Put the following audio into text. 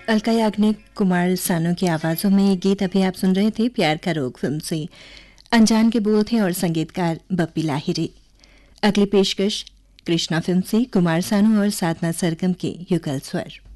अलका याग्निक, कुमार सानू की आवाज़ों में ये गीत अभी आप सुन रहे थे प्यार का रोग फिल्म से। अनजान के बोल थे और संगीतकार बप्पी लाहिरी। अगली पेशकश कृष्णा फिल्म से कुमार सानू और साधना सरगम के युगल स्वर।